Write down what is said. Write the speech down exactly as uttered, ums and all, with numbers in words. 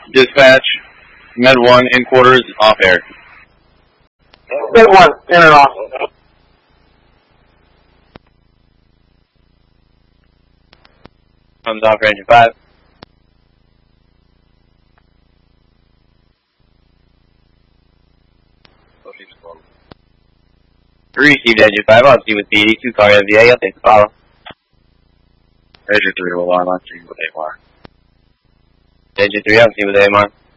Dispatch, Med one, in quarters, off air. Med one, in and off. Comes off engine five. Received engine five on C with B D, two car M V A, I'll take the follow. There's your three to alarm on C with A M R. Engine three on C with A M R.